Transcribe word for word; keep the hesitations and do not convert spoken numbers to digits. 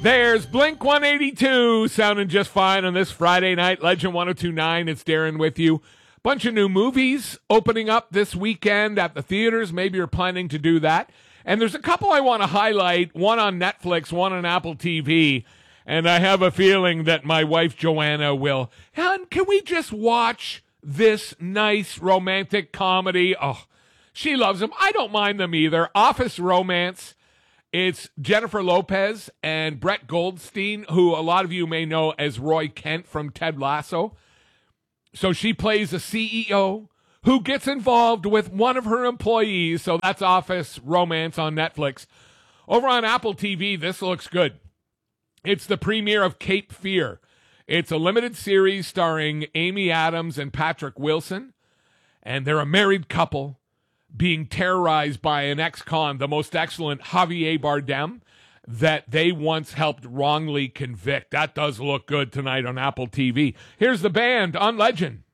There's Blink one eighty-two sounding just fine on this Friday night. Legend one oh two point nine, it's Darren with you. Bunch of new movies opening up this weekend at the theaters. Maybe you're planning to do that. And there's a couple I want to highlight, one on Netflix, one on Apple T V. And I have a feeling that my wife Joanna will. Helen, can we just watch this nice romantic comedy? Oh, she loves them. I don't mind them either. Office Romance. It's Jennifer Lopez and Brett Goldstein, who a lot of you may know as Roy Kent from Ted Lasso. So she plays a C E O who gets involved with one of her employees. So that's Office Romance on Netflix. Over on Apple T V, this looks good. It's the premiere of Cape Fear. It's a limited series starring Amy Adams and Patrick Wilson. And they're a married couple being terrorized by an ex-con, the most excellent Javier Bardem, that they once helped wrongly convict. That does look good tonight on Apple T V. Here's the band on Legend.